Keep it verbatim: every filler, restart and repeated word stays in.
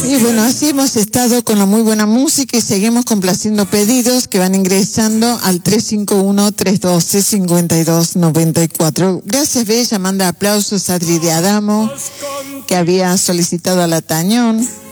Y bueno, así hemos estado con la muy buena música y seguimos complaciendo pedidos que van ingresando al tres cinco uno, tres uno dos, cinco dos nueve cuatro. Gracias, Bella. Manda aplausos a Adri de Adamo, que había solicitado a la Tañón.